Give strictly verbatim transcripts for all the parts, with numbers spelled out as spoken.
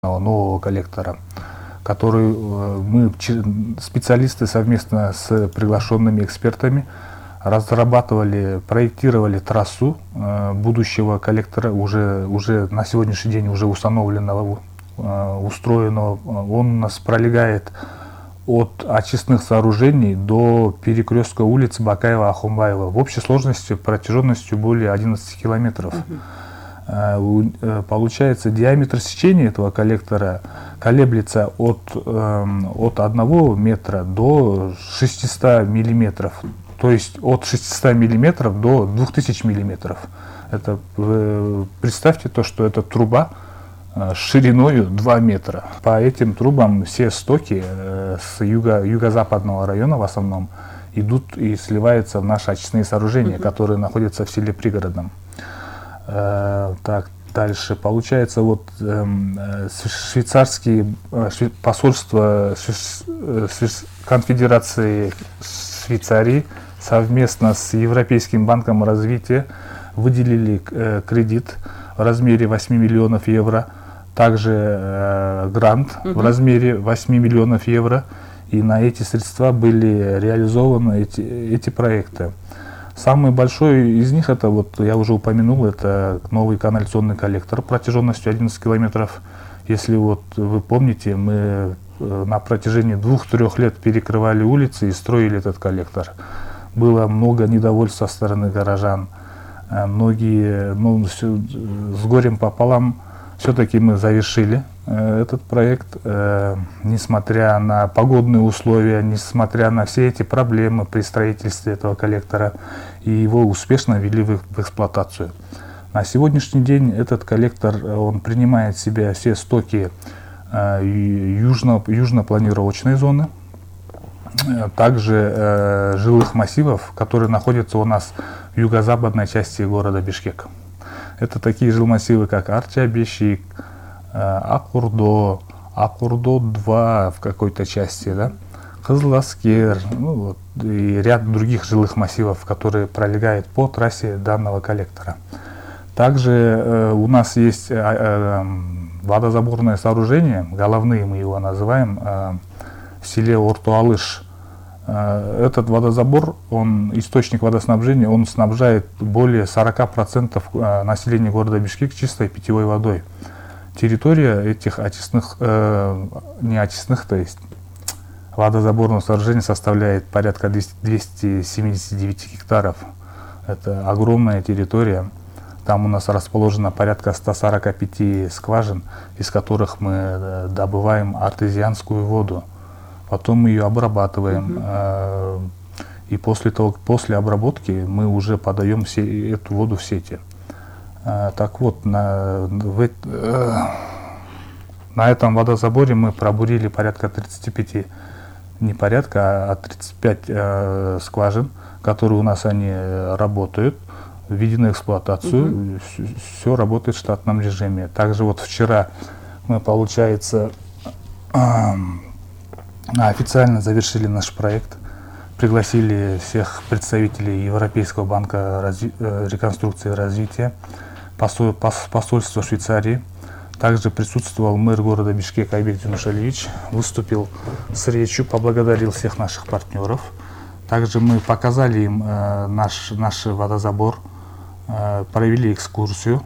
нового коллектора, который мы, специалисты, совместно с приглашенными экспертами разрабатывали, проектировали трассу будущего коллектора, уже, уже на сегодняшний день уже установленного, устроенного. Он у нас пролегает от очистных сооружений до перекрестка улиц Бакаева-Ахунбаева. В общей сложности протяженностью более одиннадцати километров. Uh-huh. Получается, диаметр сечения этого коллектора колеблется от, от одного метра до шестисот миллиметров. То есть от шестисот миллиметров до двух тысяч миллиметров. Это, представьте то, что это труба с шириной два метра. По этим трубам все стоки с юго, юго-западного района в основном идут и сливаются в наши очистные сооружения, uh-huh. которые находятся в селе Пригородном. Uh, так, дальше. Получается, вот uh, швейцарские uh, посольства uh, Конфедерации Швейцарии совместно с Европейским банком развития выделили uh, кредит в размере восьми миллионов евро, также uh, грант uh-huh. в размере восьми миллионов евро, и на эти средства были реализованы эти, эти проекты. Самый большой из них, это вот я уже упомянул, это новый канализационный коллектор протяженностью одиннадцать километров. Если вот вы помните, мы на протяжении двух-трех лет перекрывали улицы и строили этот коллектор. Было много недовольства со стороны горожан. Многие, ну, все, с горем пополам, все-таки мы завершили э, этот проект, э, несмотря на погодные условия, несмотря на все эти проблемы при строительстве этого коллектора, и его успешно ввели в, в эксплуатацию. На сегодняшний день этот коллектор, он принимает в себя все стоки э, южно, южно-планировочной зоны, э, также э, жилых массивов, которые находятся у нас в юго-западной части города Бишкек. Это такие жилмассивы, как Арча-Бешик, Акурдо, Акурдо-два в какой-то части, да? Кызыласкер, ну, вот, и ряд других жилых массивов, которые пролегают по трассе данного коллектора. Также э, у нас есть э, э, водозаборное сооружение, головные мы его называем, э, в селе Ортуалыш. Этот водозабор, он, источник водоснабжения, он снабжает более сорока процентов населения города Бишкек чистой питьевой водой. Территория этих очистных, э, не очистных, то есть водозаборного сооружения составляет порядка двухсот семидесяти девяти гектаров. Это огромная территория. Там у нас расположено порядка ста сорока пяти скважин, из которых мы добываем артезианскую воду. Потом мы ее обрабатываем, uh-huh. э, и после, того, после обработки мы уже подаем все, эту воду в сети. Э, так вот, на, в, э, на этом водозаборе мы пробурили порядка тридцати пяти, не порядка, а тридцать пять э, скважин, которые у нас они работают, введены в эксплуатацию, uh-huh. все, все работает в штатном режиме. Также вот вчера мы, получается, э, официально завершили наш проект, пригласили всех представителей Европейского банка разви... реконструкции и развития, посол... посольства Швейцарии. Также присутствовал мэр города Бишкек Айбек Динушалевич, выступил с речью, поблагодарил всех наших партнеров. Также мы показали им э, наш, наш водозабор, э, провели экскурсию.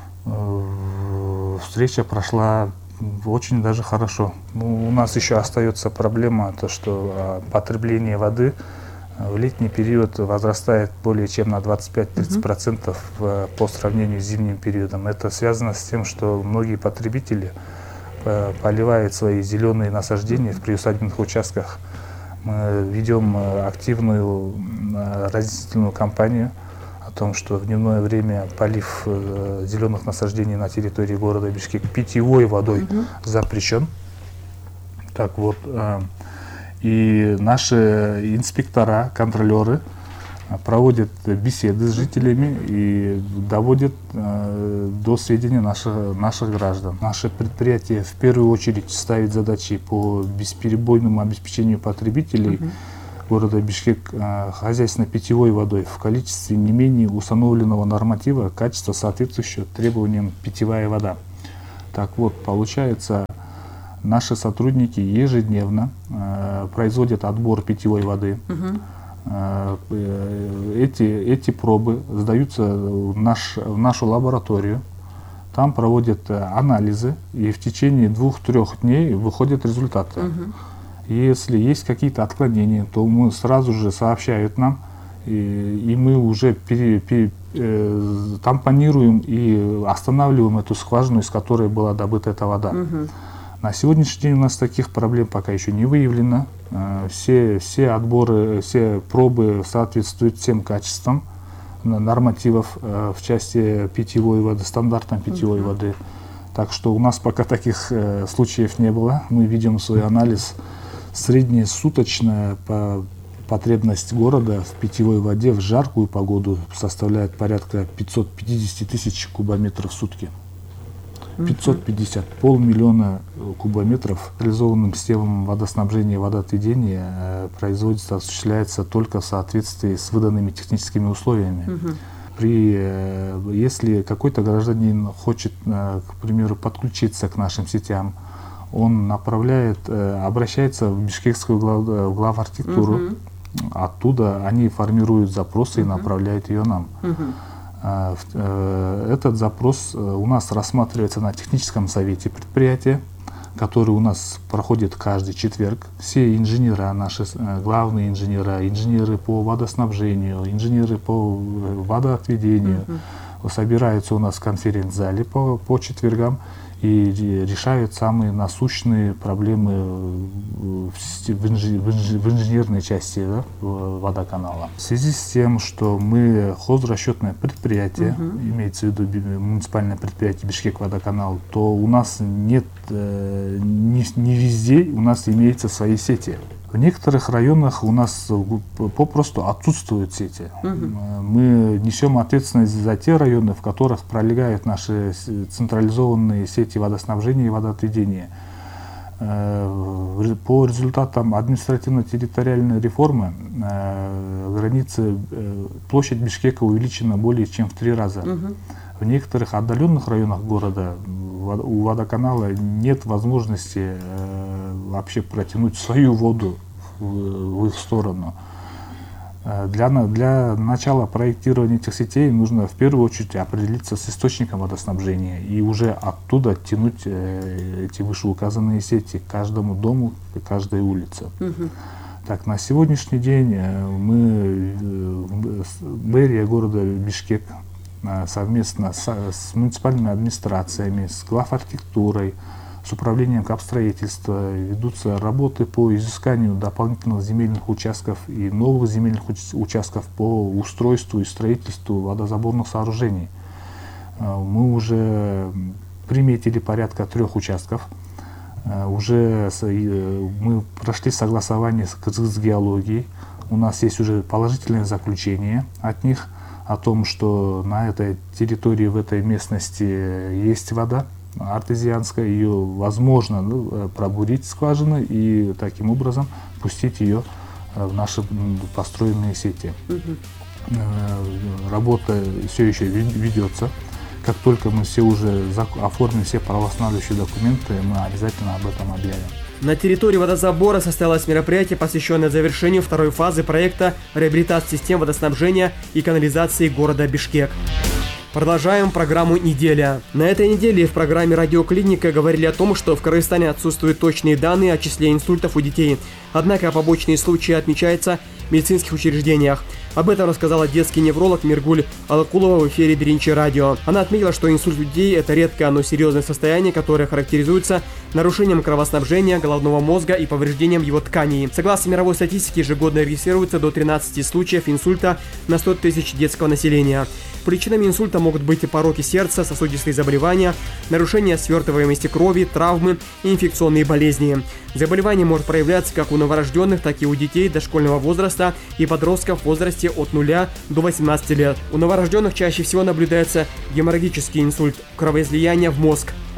Э, встреча прошла очень даже хорошо. Ну, у нас еще остается проблема, то что а, потребление воды в летний период возрастает более чем на двадцать пять — тридцать процентов uh-huh. по сравнению с зимним периодом. Это связано с тем, что многие потребители а, поливают свои зеленые насаждения в приусадебных участках. Мы ведем а, активную а, разъяснительную кампанию о том, что в дневное время полив э, зеленых насаждений на территории города Бишкек питьевой водой uh-huh. запрещен. Так вот, э, и наши инспектора, контролеры проводят беседы с жителями и доводят э, до сведения наших, наших граждан. Наше предприятие в первую очередь ставит задачи по бесперебойному обеспечению потребителей uh-huh. города Бишкек э, хозяйственно-питьевой водой в количестве не менее установленного норматива качества, соответствующего требованиям питьевая вода. Так вот, получается, наши сотрудники ежедневно э, производят отбор питьевой воды. Угу. Э, эти, эти пробы сдаются в, наш, в нашу лабораторию. Там проводят анализы, и в течение двух-трех дней выходят результаты. Угу. Если есть какие-то отклонения, то мы сразу же сообщают нам, и, и мы уже пере, пере, э, тампонируем и останавливаем эту скважину, из которой была добыта эта вода. Угу. На сегодняшний день у нас таких проблем пока еще не выявлено. Все, все отборы, все пробы соответствуют всем качествам нормативов в части питьевой воды, стандартам питьевой uh-huh. воды. Так что у нас пока таких случаев не было. Мы видим свой анализ. Средняя суточная по потребность города в питьевой воде в жаркую погоду составляет порядка пятьсот пятьдесят тысяч кубометров в сутки. пятьсот пятьдесят, полмиллиона кубометров. Реализованным системам водоснабжения и водоотведения э, производится, осуществляется только в соответствии с выданными техническими условиями. Угу. При, э, если какой-то гражданин хочет, э, к примеру, подключиться к нашим сетям, он направляет, э, обращается в бишкекскую глав, в главархитектуру, угу. Оттуда они формируют запросы угу. и направляют ее нам. Угу. Этот запрос у нас рассматривается на техническом совете предприятия, который у нас проходит каждый четверг. Все инженеры, наши главные инженеры, инженеры по водоснабжению, инженеры по водоотведению uh-huh. собираются у нас в конференц-зале по, по четвергам и решают самые насущные проблемы в, в, инж, в, инж, в инженерной части, да, водоканала. В связи с тем, что мы хозрасчетное предприятие, uh-huh. имеется в виду муниципальное предприятие Бишкек-водоканал, то у нас нет, э, не, не везде у нас имеются свои сети. В некоторых районах у нас попросту отсутствуют сети. Uh-huh. Мы несем ответственность за те районы, в которых пролегают наши централизованные сети водоснабжения и водоотведения. По результатам административно-территориальной реформы границы, площадь Бишкека увеличена более чем в три раза. Uh-huh. В некоторых отдаленных районах города у водоканала нет возможности э, вообще протянуть свою воду в, в их сторону. Для, для начала проектирования этих сетей нужно в первую очередь определиться с источником водоснабжения и уже оттуда тянуть э, эти вышеуказанные сети к каждому дому, к каждой улице. Угу. Так, на сегодняшний день мы, э, мэрия города Бишкек, совместно с, с муниципальными администрациями, с главархитектурой, с управлением капстроительства ведутся работы по изысканию дополнительных земельных участков и новых земельных участков по устройству и строительству водозаборных сооружений. Мы уже приметили порядка трех участков. Уже мы прошли согласование с, с геологией. У нас есть уже положительное заключение от них о том, что на этой территории, в этой местности есть вода артезианская, ее возможно ну, пробурить скважины и таким образом пустить ее в наши построенные сети. Угу. Работа все еще ведется. Как только мы все уже оформим все правоустанавливающие документы, мы обязательно об этом объявим. На территории водозабора состоялось мероприятие, посвященное завершению второй фазы проекта реабилитации систем водоснабжения и канализации города Бишкек. Продолжаем программу «Неделя». На этой неделе в программе «Радиоклиника» говорили о том, что в Кыргызстане отсутствуют точные данные о числе инсультов у детей. Однако побочные случаи отмечаются в медицинских учреждениях. Об этом рассказала детский невролог Миргуль Алакулова в эфире Биринчи радио. Она отметила, что инсульт у детей – это редкое, но серьезное состояние, которое характеризуется нарушением кровоснабжения головного мозга и повреждением его тканей. Согласно мировой статистике, ежегодно регистрируется до тринадцати случаев инсульта на сто тысяч детского населения. Причинами инсульта могут быть и пороки сердца, сосудистые заболевания, нарушение свертываемости крови, травмы и инфекционные болезни. Заболевание может проявляться как у новорожденных, так и у детей дошкольного возраста и подростков в возрасте от нуля до восемнадцати лет. У новорожденных чаще всего наблюдается геморрагический инсульт, кровоизлияние в мозг,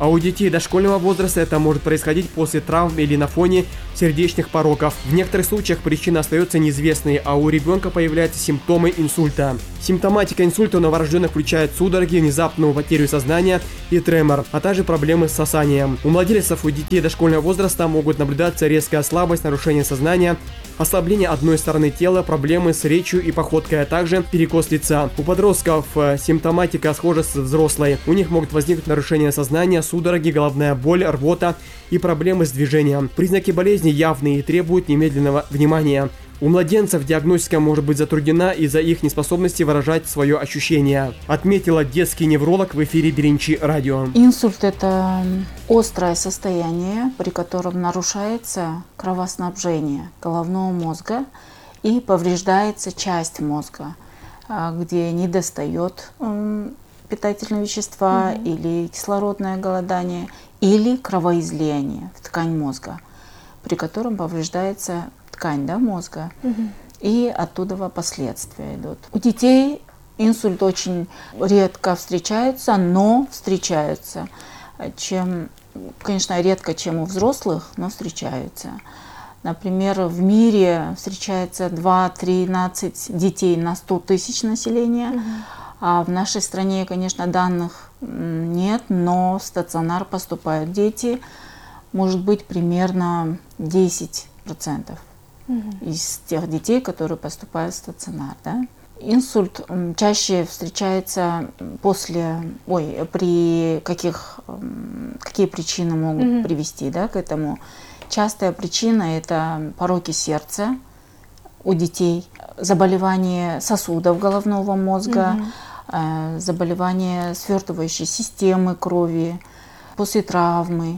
А у детей дошкольного возраста это может происходить после травм или на фоне сердечных пороков. В некоторых случаях причина остается неизвестной, а у ребенка появляются симптомы инсульта. Симптоматика инсульта у новорожденных включает судороги, внезапную потерю сознания и тремор, а также проблемы с сосанием. У младенцев и детей дошкольного возраста могут наблюдаться резкая слабость, нарушение сознания, ослабление одной стороны тела, проблемы с речью и походкой, а также перекос лица. У подростков симптоматика схожа с взрослой. У них могут возникнуть нарушения сознания, судороги, головная боль, рвота и проблемы с движением. Признаки болезни явные и требуют немедленного внимания. У младенцев диагностика может быть затруднена из-за их неспособности выражать свое ощущение, отметила детский невролог в эфире Беренчи радио. Инсульт – это острое состояние, при котором нарушается кровоснабжение головного мозга и повреждается часть мозга, где недостает питательные вещества угу. или кислородное голодание, или кровоизлияние в ткань мозга, при котором повреждается ткань да, мозга, угу. и оттуда последствия идут. У детей инсульт очень редко встречается, но встречаются. Чем, конечно, редко, чем у взрослых, но встречаются. Например, в мире встречается два-тринадцать детей на сто тысяч населения, угу. а в нашей стране, конечно, данных нет, но в стационар поступают дети, может быть, примерно десять процентов. Из тех детей, которые поступают в стационар. Да? Инсульт чаще встречается после, ой, при каких, какие причины могут mm-hmm. привести да, к этому. Частая причина – это пороки сердца у детей, заболевания сосудов головного мозга, mm-hmm. заболевания свертывающей системы крови, после травмы.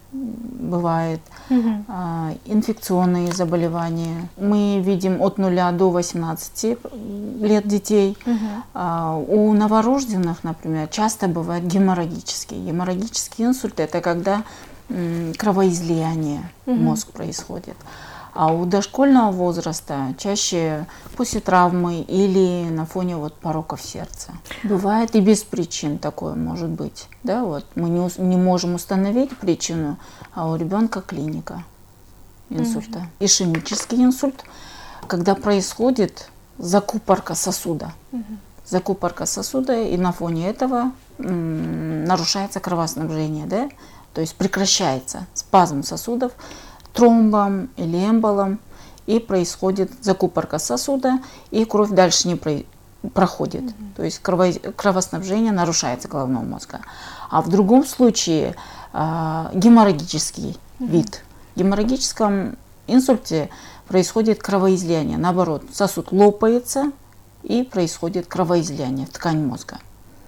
Бывает угу. а, инфекционные заболевания. Мы видим от нуля до восемнадцати лет детей. Угу. А, у новорожденных, например, часто бывает геморрагический. Геморрагический инсульт – это когда м, кровоизлияние угу. в мозг происходит. А у дошкольного возраста чаще после травмы или на фоне вот пороков сердца. Бывает и без причин такое может быть. Да, вот мы не, не можем установить причину, а у ребенка клиника инсульта. Mm-hmm. Ишемический инсульт, когда происходит закупорка сосуда. Mm-hmm. Закупорка сосуда, и на фоне этого м, нарушается кровоснабжение, да? То есть прекращается спазм сосудов, тромбом или эмболом, и происходит закупорка сосуда, и кровь дальше не про... проходит. Mm-hmm. То есть крово... кровоснабжение нарушается головного мозга. А в другом случае э, геморрагический mm-hmm. вид. В геморрагическом инсульте происходит кровоизлияние. Наоборот, сосуд лопается, и происходит кровоизлияние в ткань мозга.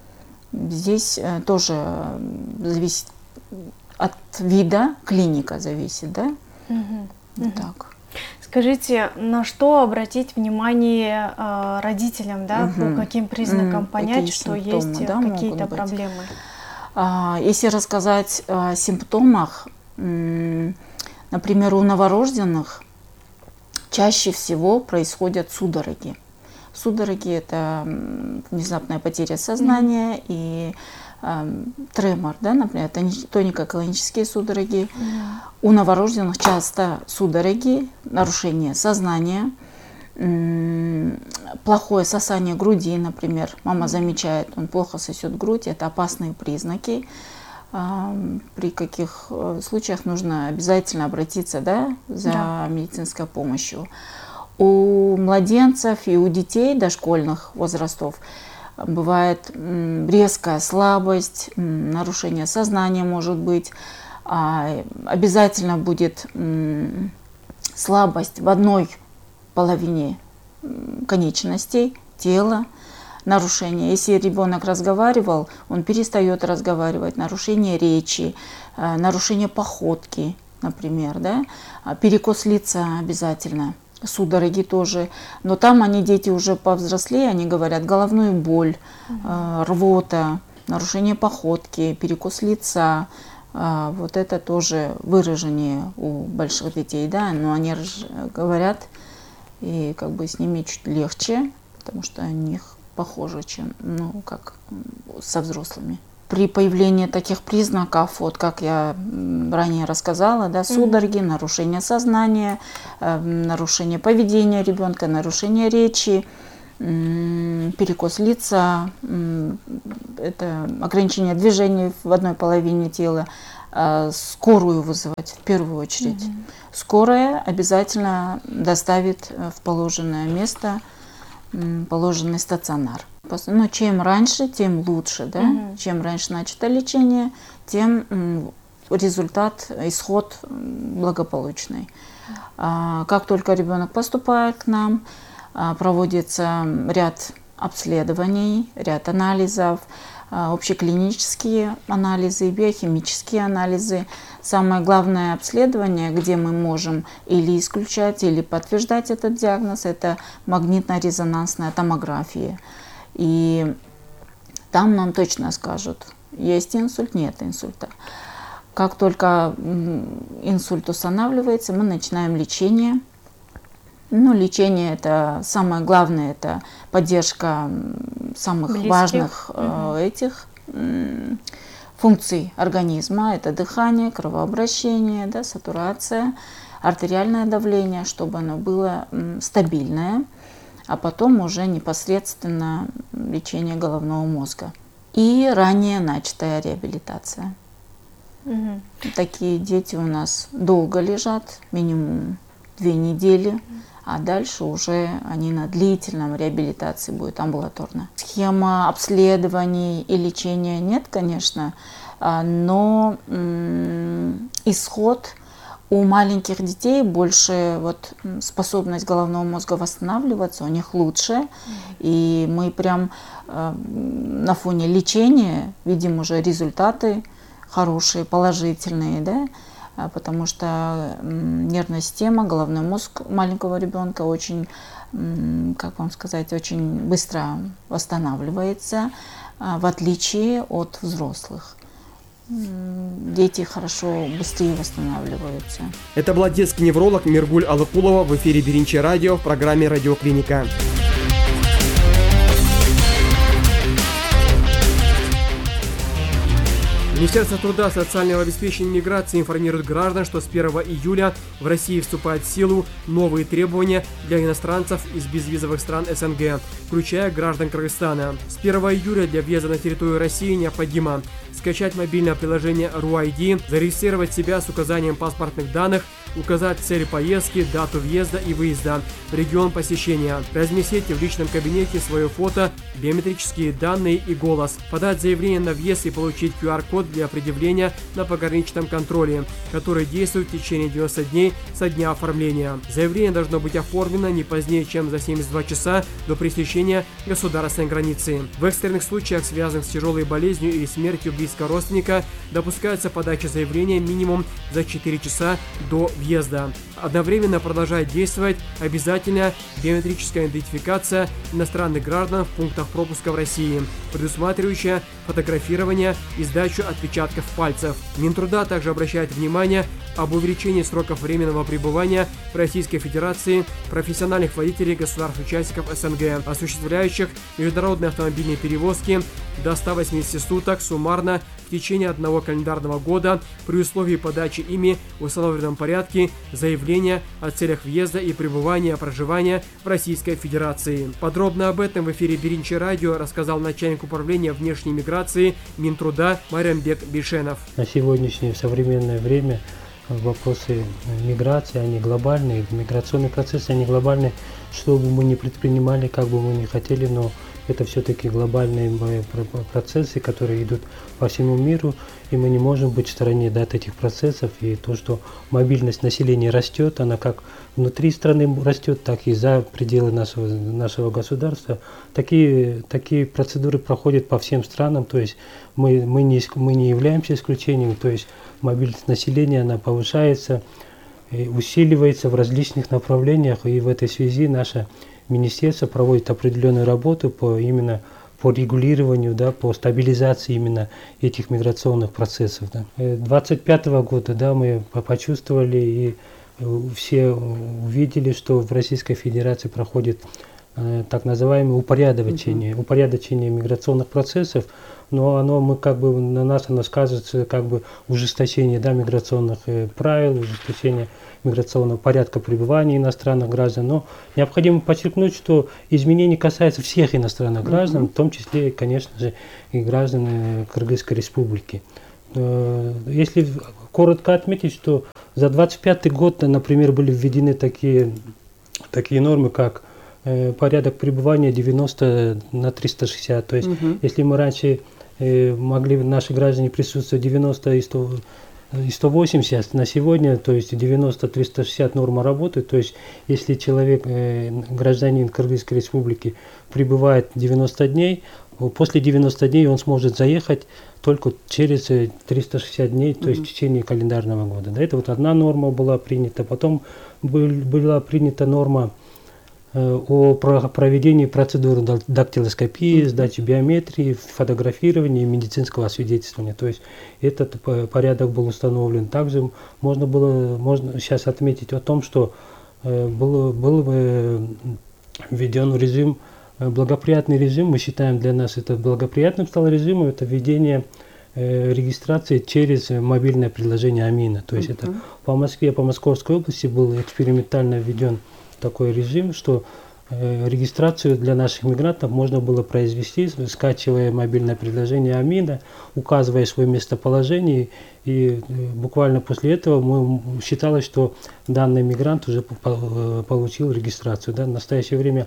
Здесь э, тоже зависит от вида, клиника зависит, да? Угу. Вот угу. так. Скажите, на что обратить внимание э, родителям, да, угу. по каким признакам угу. понять, какие что симптомы, есть да, какие-то проблемы? А, если рассказать о симптомах, м, например, у новорожденных чаще всего происходят судороги. Судороги – это внезапная потеря сознания mm-hmm. и э, тремор, да, например, тонико-клонические судороги. Mm-hmm. У новорожденных часто судороги, нарушение сознания, м- плохое сосание груди, например. Мама mm-hmm. замечает, он плохо сосет грудь, это опасные признаки. Э, при каких э, случаях нужно обязательно обратиться, да, за yeah. медицинской помощью. У младенцев и у детей дошкольных возрастов бывает резкая слабость, нарушение сознания может быть, обязательно будет слабость в одной половине конечностей тела, нарушение. Если ребенок разговаривал, он перестает разговаривать, нарушение речи, нарушение походки, например, да? Перекос лица обязательно. Судороги тоже, но там они, дети уже повзрослее, они говорят головную боль, mm-hmm. э, рвота, нарушение походки, перекос лица, э, вот это тоже выражение у больших детей, да, но они говорят, и как бы с ними чуть легче, потому что у них похоже, чем, ну, как со взрослыми. при появлении таких признаков, вот как я ранее рассказала, да, судороги, mm-hmm. нарушение сознания, э, нарушение поведения ребенка, нарушение речи, э, перекос лица, э, это ограничение движений в одной половине тела, э, скорую вызывать в первую очередь. Mm-hmm. Скорая обязательно доставит в положенное место, э, положенный стационар. Но чем раньше, тем лучше. Да? Угу. Чем раньше начато лечение, тем результат, исход благополучный. А, как только ребенок поступает к нам, а, проводится ряд обследований, ряд анализов, а, общеклинические анализы, биохимические анализы. Самое главное обследование, где мы можем или исключать, или подтверждать этот диагноз, это магнитно-резонансная томография. И там нам точно скажут, есть инсульт, нет инсульта. Как только инсульт устанавливается, мы начинаем лечение. Ну, лечение это самое главное, это поддержка самых Близких. важных угу. этих функций организма. Это дыхание, кровообращение, да, сатурация, артериальное давление, чтобы оно было стабильное. А потом уже непосредственно лечение головного мозга. И ранее начатая реабилитация. Угу. Такие дети у нас долго лежат, минимум две недели, а дальше уже они на длительном реабилитации будут амбулаторно. Схема обследований и лечения нет, конечно, но м- исход у маленьких детей больше вот способность головного мозга восстанавливаться, у них лучше. Mm-hmm. И мы прям э, на фоне лечения видим уже результаты хорошие, положительные, да? Потому что э, нервная система, головной мозг маленького ребенка очень, э, как вам сказать, очень быстро восстанавливается, э, в отличие от взрослых. Дети хорошо, быстрее восстанавливаются. Это была детский невролог Миргуль Алыкулова в эфире Биринчи радио в программе «Радиоклиника». Министерство труда, социального обеспечения и миграции информирует граждан, что с первого июля в России вступают в силу новые требования для иностранцев из безвизовых стран СНГ, включая граждан Кыргызстана. С первого июля для въезда на территорию России необходимо скачать мобильное приложение РУ ай ди, зарегистрировать себя с указанием паспортных данных, указать цель поездки, дату въезда и выезда, регион посещения, разместить в личном кабинете свое фото, биометрические данные и голос, подать заявление на въезд и получить ку ар код для предъявления на пограничном контроле, который действует в течение девяноста дней со дня оформления. Заявление должно быть оформлено не позднее, чем за семьдесят два часа до пересечения государственной границы. В экстренных случаях, связанных с тяжелой болезнью или смертью близкого родственника, допускается подача заявления минимум за четыре часа до въезда. Одновременно продолжает действовать обязательная биометрическая идентификация иностранных граждан в пунктах пропуска в России, предусматривающая фотографирование и сдачу отпечатков пальцев. Минтруда также обращает внимание об увеличении сроков временного пребывания в Российской Федерации профессиональных водителей государств-участников СНГ, осуществляющих международные автомобильные перевозки до ста восьмидесяти суток суммарно в течение одного календарного года при условии подачи ими в установленном порядке заявления о целях въезда и пребывания проживания в Российской Федерации. Подробно об этом в эфире Биринчи радио рассказал начальник управления внешней миграции Минтруда Майрамбек Бишенов. На сегодняшнее современное время вопросы миграции, они глобальные, миграционные процессы, они глобальные, что бы мы ни предпринимали, как бы мы ни хотели, но это все-таки глобальные процессы, которые идут по всему миру, и мы не можем быть в стороне от этих процессов. И то, что мобильность населения растет, она как внутри страны растет, так и за пределы нашего, нашего государства. Такие, такие процедуры проходят по всем странам, то есть мы, мы, не, мы не являемся исключением, то есть мобильность населения, она повышается, усиливается в различных направлениях, и в этой связи наша Министерство проводит определенную работу по именно по регулированию, да, по стабилизации именно этих миграционных процессов. Да. двадцать пятого года, да, мы почувствовали и все увидели, что в Российской Федерации проходит так называемое упорядочение, uh-huh. упорядочение миграционных процессов, но оно мы как бы на нас оно скажется как бы ужесточение, да, миграционных э, правил, ужесточение миграционного порядка пребывания иностранных граждан. Но необходимо подчеркнуть, что изменения касаются всех иностранных граждан, uh-huh. в том числе, конечно же, и граждан э, Кыргызской республики. Э, если коротко отметить, что за двадцать пятый год, например, были введены такие, такие нормы, как э, порядок пребывания девяносто на триста шестьдесят. То есть, uh-huh. если мы раньше э, могли наши граждане присутствовать девяносто и сто, и сто восемьдесят, на сегодня, то есть девяносто триста шестьдесят норма работает. То есть, если человек, э, гражданин Кыргызской республики, пребывает девяносто дней, после девяноста дней он сможет заехать только через триста шестьдесят дней, то есть mm-hmm. в течение календарного года. Да, это вот одна норма была принята. Потом был, была принята норма э, о про, проведении процедуры дактилоскопии, mm-hmm. сдачи биометрии, фотографирования и медицинского освидетельствования. То есть этот порядок был установлен. Также можно было можно сейчас отметить о том, что э, был, был э, введен режим, благоприятный режим, мы считаем, для нас это благоприятным стал режимом, это введение э, регистрации через мобильное приложение Амина. То есть uh-huh. это по Москве, по Московской области был экспериментально введен такой режим, что э, регистрацию для наших мигрантов можно было произвести, скачивая мобильное приложение Амина, указывая свое местоположение, и э, буквально после этого мы, считалось, что данный мигрант уже по, получил регистрацию. Да? В настоящее время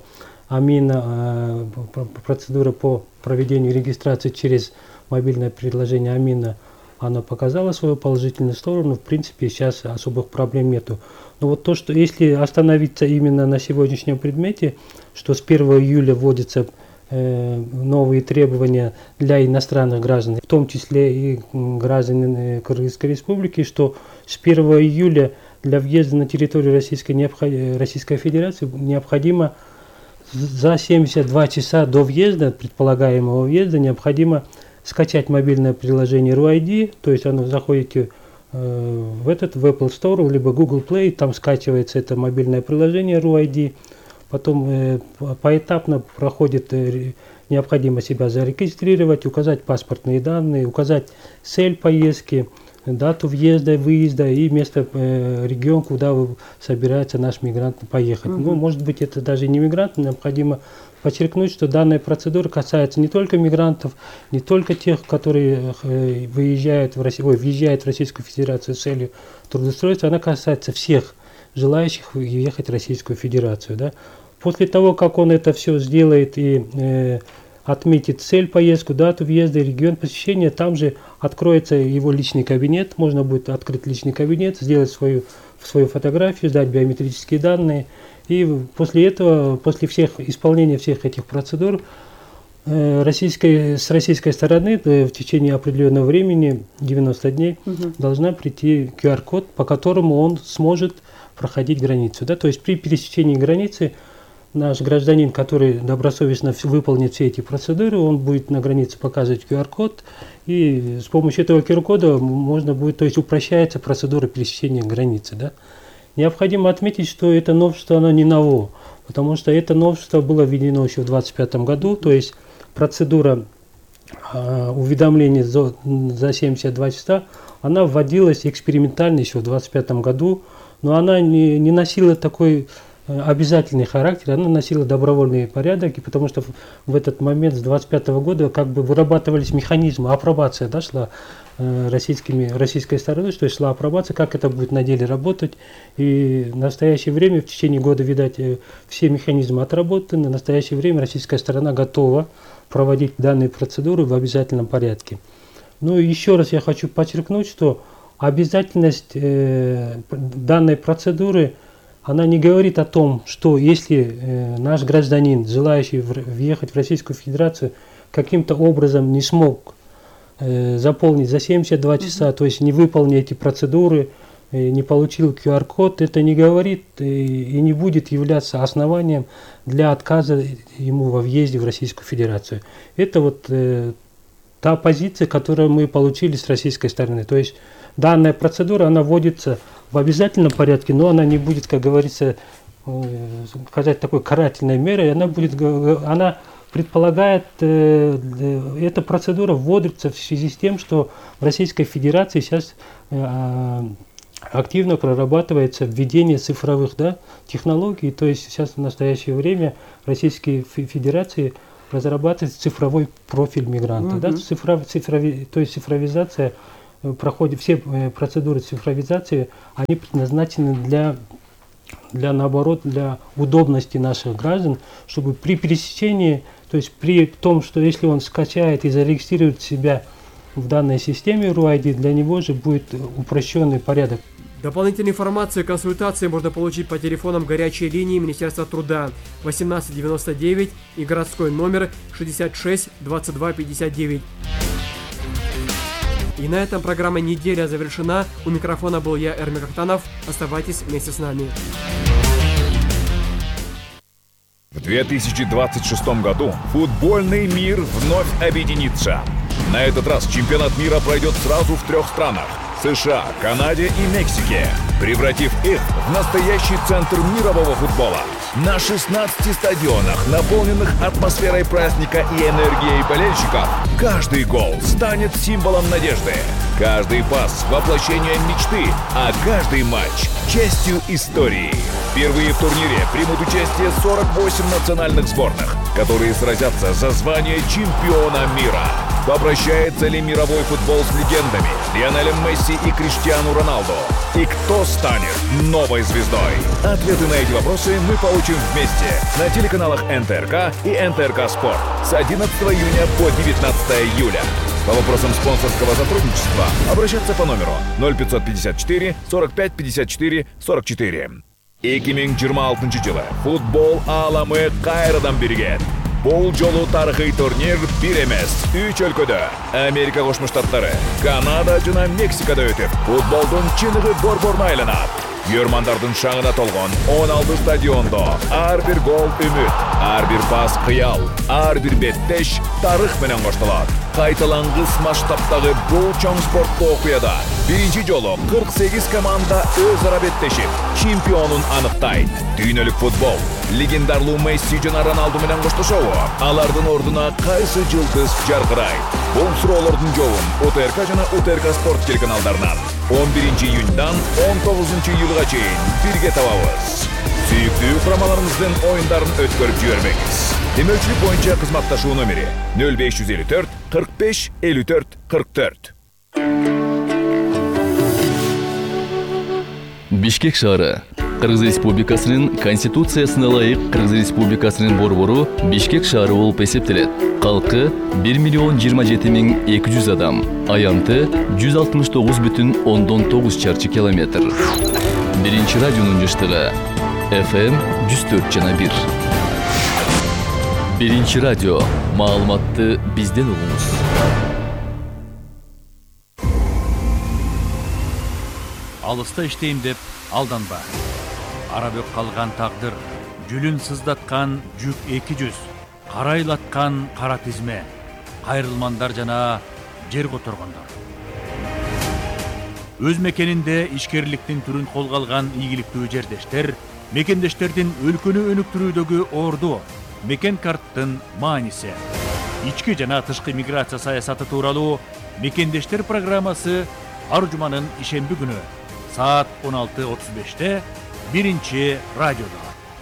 Амина, процедура по проведению регистрации через мобильное приложение Амина, она показала свою положительную сторону. В принципе, сейчас особых проблем нету. Но вот то, что если остановиться именно на сегодняшнем предмете, что с первого июля вводятся э, новые требования для иностранных граждан, в том числе и граждан Кыргызской республики, что с первого июля для въезда на территорию Российской, Российской Федерации необходимо за семьдесят два часа до въезда, предполагаемого въезда, необходимо скачать мобильное приложение РУ ай ди, то есть оно заходите э, в этот в Apple Store, либо Google Play, там скачивается это мобильное приложение РУ ай ди, потом э, поэтапно проходит, э, необходимо себя зарегистрировать, указать паспортные данные, указать цель поездки, дату въезда, выезда и место, э, регион, куда собирается наш мигрант поехать. Uh-huh. Ну, может быть, это даже не мигрант, необходимо подчеркнуть, что данная процедура касается не только мигрантов, не только тех, которые э, выезжают в Россию, ой, въезжают в Российскую Федерацию с целью трудоустройства, она касается всех желающих въехать в Российскую Федерацию. Да? После того, как он это все сделает и э, отметит цель поездку, дату въезда, регион посещения, там же откроется его личный кабинет, можно будет открыть личный кабинет, сделать свою, свою фотографию, сдать биометрические данные, и после этого, после всех исполнения всех этих процедур, э, российской, с российской стороны э, в течение определенного времени, девяноста дней, угу. должна прийти ку ар код, по которому он сможет проходить границу. Да? То есть при пересечении границы наш гражданин, который добросовестно выполнит все эти процедуры, он будет на границе показывать ку ар код, и с помощью этого ку ар кода можно будет, то есть упрощается процедура пересечения границы. Да? Необходимо отметить, что это новшество, оно не ново, потому что это новшество было введено еще в две тысячи двадцать пятом году, то есть процедура э, уведомления за, за семьдесят два часа, она вводилась экспериментально еще в две тысячи двадцать пятом году, но она не, не носила такой обязательный характер, она носила добровольный порядок, и потому что в, в этот момент с две тысячи двадцать пятого года как бы вырабатывались механизмы, апробация да, шла э, российскими, российской стороной, то есть шла апробация, как это будет на деле работать, и в настоящее время, в течение года, видать, э, все механизмы отработаны, в настоящее время российская сторона готова проводить данные процедуры в обязательном порядке. Ну и еще раз я хочу подчеркнуть, что обязательность э, данной процедуры, она не говорит о том, что если э, наш гражданин, желающий въехать в Российскую Федерацию, каким-то образом не смог э, заполнить за семьдесят два часа, mm-hmm. то есть не выполнил эти процедуры, э, не получил ку ар код, это не говорит э, и не будет являться основанием для отказа ему во въезде в Российскую Федерацию. Это вот э, та позиция, которую мы получили с российской стороны. То есть данная процедура, она вводится в обязательном порядке, но она не будет, как говорится, сказать, такой карательной мерой, она будет, она предполагает, эта процедура вводится в связи с тем, что в Российской Федерации сейчас активно прорабатывается введение цифровых, да, технологий, то есть сейчас в настоящее время Российской Федерации разрабатывает цифровой профиль мигранта, mm-hmm. да, цифров, цифрови, то есть цифровизация проходит, все процедуры цифровизации, они предназначены для, для наоборот, для удобности наших граждан, чтобы при пересечении, то есть при том, что если он скачает и зарегистрирует себя в данной системе эр ю ай ди, для него же будет упрощенный порядок. Дополнительную информацию и консультации можно получить по телефонам горячей линии Министерства труда восемнадцать девяносто девять и городской номер шестьдесят шесть двадцать два пятьдесят девять. И на этом программа «Неделя» завершена. У микрофона был я, Эрмик Ахтанов. Оставайтесь вместе с нами. В две тысячи двадцать шестом году футбольный мир вновь объединится. На этот раз чемпионат мира пройдет сразу в трех странах – США, Канаде и Мексике, превратив их в настоящий центр мирового футбола. На шестнадцати стадионах, наполненных атмосферой праздника и энергией болельщиков, каждый гол станет символом надежды. Каждый пас – воплощение мечты, а каждый матч – частью истории. Впервые в турнире примут участие сорок восемь национальных сборных, которые сразятся за звание чемпиона мира. Попрощается ли мировой футбол с легендами Лионелем Месси и Криштиану Роналду? И кто станет новой звездой? Ответы на эти вопросы мы получим вместе на телеканалах эн тэ эр ка и эн тэ эр ка Спорт с одиннадцатого июня по девятнадцатое июля. По вопросам спонсорского сотрудничества обращаться по номеру ноль пятьсот пятьдесят четыре сорок пять пятьдесят четыре сорок четыре. эки миң жыйырма алтынчы жылы футбол ааламы кайрадан биригет. Бул жолу тарыхый турнир бир эмес, үч өлкөдө Америка Кошмо Штаттары, Канада жана Мексикада өтүп, футболдун чыныгы борборуна айланат. Көрмандардын шаңына толгон он алты стадиондо ар бир гол үмүт, ар бир пас кыял, ар бир беттеш тарых менен коштолот. Кайталангыс масштабтагы бул чоң спорттуу окуяда биринчи жолу кырк сегиз команда өз ара беттешип, чемпионун аныктайт. Дүйнөлүк футбол легендарлуу Месси жана Роналду менен коштошобу? Алардын ордуна кайсы жылдыз жаркырайт? Бул суроолордун жообун о тэ эр ка жана о тэ эр ка Спорт телеканалдарынан он биринчи июньдан он тогузунчу июлга чейин бирге табабыз. Сүйүктүү курамаларыңыздын оюндарын өткөрүп жибербеңиз. Демөчүлүк боюнча кызматташуу номери нөл беш жүз элүү төрт кырк беш элүү төрт кырк төрт. Бишкек шаары Кыргыз Республикасынын Конституциясына ылайык Кыргыз Республикасынын борбору Бишкек шаары болуп эсептелет. Калкы бир миллион жыйырма жети миң эки жүз адам, аянты жүз алтымыш тогуз бүтүн ондон тогуз чарчы километр. Биринчи радионун жыштыгы эф эм жүз төрт жана бир. Биринчи радио, маалыматты бизден угуңуз. Алыста иштейм деп алданба. Арабөк калган тагдыр, жүлүн сыздаткан жүк эки жүз, карайлаткан кара тизме, кайрылмандар жана жер которгондор. Өз мекенинде ишкерликтин түрүн колго алган ийгиликтүү жердештер, мекендештердин өлкөнү өнүктүрүүдөгү орду, мекен карттын мааниси. Ички жана тышкы миграция саясаты тууралуу мекендештер программасы ар жуманын ишемби күнү саат он алты отуз беште биринчи радиодо.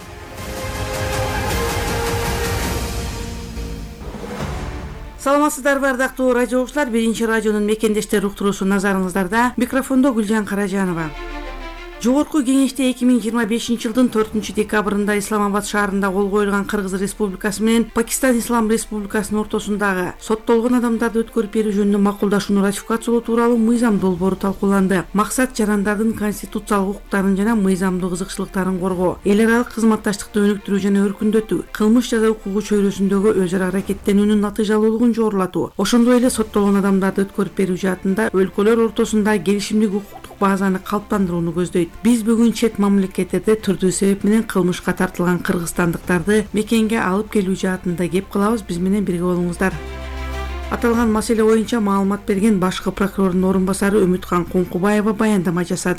Саламатсыздарбы ардактуу радио окуучулар, биринчи радионун мекендештер уктуруусу назарыңыздарда. Микрофондо Гүлжан Каражанова. Жогорку кеңеште эки миң жыйырма бешинчи жылдын төртүнчү декабрында Исламабад шаарында кол коюлган Кыргыз Республикасы менен Пакистан Ислам Республикасынын ортосундагы соттолгон адамдарды өткөрүп берүү жөнүндө макулдашууну ратификациялоо тууралуу мыйзам долбоору талкууланды. Максат жарандардын конституциялык укуктарын жана мыйзамдуу кызыкчылыктарын коргоо, эл аралык кызматташтыкты өнүктүрүү жана өркүндөтүү, кылмыш жаза укугу чөйрөсүндөгү өз ара аракеттенүүнүн натыйжалуулугун жогорулатуу, ошондой эле соттолгон адамдарды өткөрүп берүү жаатында өлкөлөр ортосунда келишимдик укуктук базаны калыптандырууну көздөйт. Биз бүгүн чет мамлекеттерде түрдүү себеп менен кылмышка тартылган кыргызстандыктарды мекенге алып келүү жаатында кеп кылабыз. Биз менен бирге болуңуздар. Аталган маселе боюнча маалымат берген башкы прокурордун орун басары Үмүткан Куңкубаева баяндама жасады.